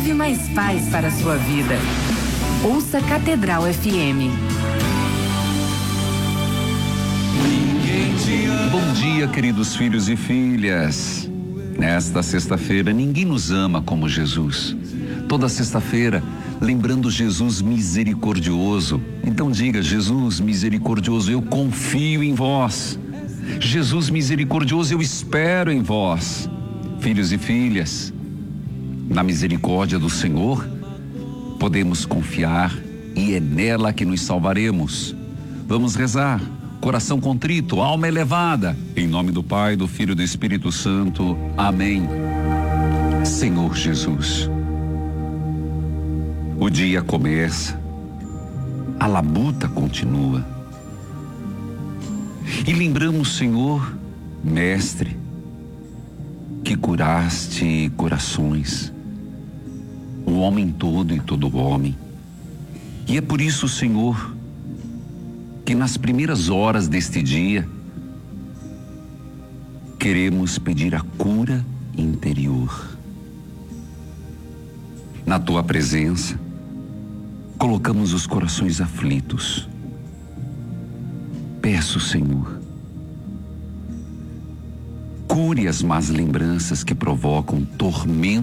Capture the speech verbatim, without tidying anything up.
Leve mais paz para a sua vida. Ouça Catedral F M. Bom dia, queridos filhos e filhas. Nesta sexta-feira, ninguém nos ama como Jesus. Toda sexta-feira, lembrando Jesus misericordioso. Então diga: Jesus misericordioso, eu confio em vós. Jesus misericordioso, eu espero em vós. Filhos e filhas, na misericórdia do Senhor, podemos confiar e é nela que nos salvaremos. Vamos rezar. Coração contrito, alma elevada. Em nome do Pai, do Filho e do Espírito Santo. Amém. Senhor Jesus, o dia começa, a labuta continua. E lembramos, Senhor, Mestre, que curaste corações, o homem todo e todo homem. E é por isso, Senhor, que nas primeiras horas deste dia, queremos pedir a cura interior. Na tua presença, colocamos os corações aflitos. Peço, Senhor, cure as más lembranças que provocam tormento